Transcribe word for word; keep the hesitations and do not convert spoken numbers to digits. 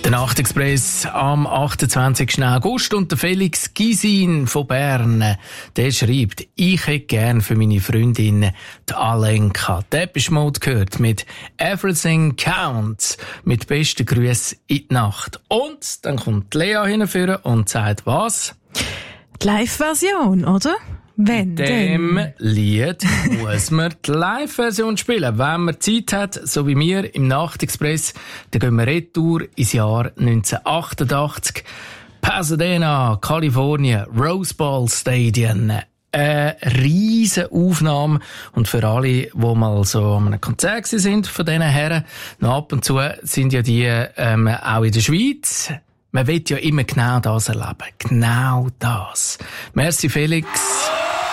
Der Nachtexpress am achtundzwanzigsten August und der Felix Gysin von Bern, der schreibt, ich hätte gern für meine Freundin, die Alenka, Depeche Mode gehört mit Everything Counts, mit besten Grüßen in die Nacht. Und dann kommt Lea hinführen und sagt, was? Die Live-Version, oder? Wenn Dem denn? Lied muss man die Live-Version spielen. Wenn man Zeit hat, so wie wir im Nachtexpress, dann gehen wir retour ins Jahr neunzehnhundertachtundachtzig. Pasadena, Kalifornien, Rose Bowl Stadium. Eine riesen Aufnahme. Und für alle, die mal so an einem Konzert sind von diesen Herren, noch ab und zu sind ja die ähm, auch in der Schweiz. Man will ja immer genau das erleben. Genau das. Merci, Felix.